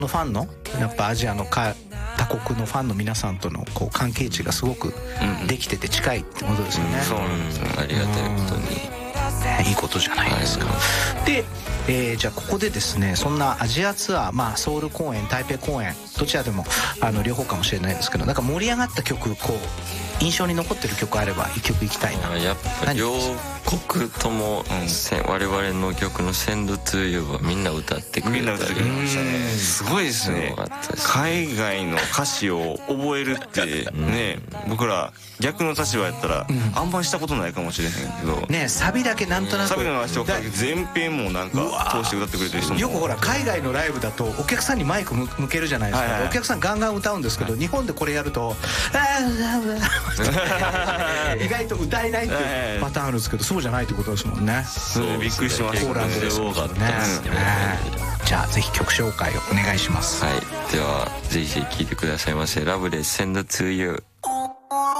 ファンのやっぱアジアの他国のファンの皆さんとのこう関係値がすごくできてて近いってことですよね。 そうなんですよ。ありがたいことにいいことじゃないですか。で、じゃあここでですね、そんなアジアツアー、ソウル公演、台北公演、どちらでも両方かもしれないですけど、なんか盛り上がった曲、こう印象に残ってる曲あれば一曲いきたいな。 やっぱ両国とも、我々の曲の「Send to You」はみんな歌ってくれたり、みんな歌ってくれましたね。 すごいですね。海外の歌詞を覚えるってね、僕ら逆の立場やったらあんまりしたことないかもしれへんけどね、サビだけなんとなく、 サビの話を全編もなんか通して歌ってくれてる人もよくほら海外のライブだとお客さんにマイク向けるじゃないですか、お客さんガンガン歌うんですけど、日本でこれやると意外と歌えないっていうパターンあるんですけど、そうじゃないってことですもんね。 そう、びっくりしました。 ポーランドですもんね。じゃあぜひ曲紹介をお願いします。 はい、ではぜひ聴いてくださいませ。ラブで Send to You。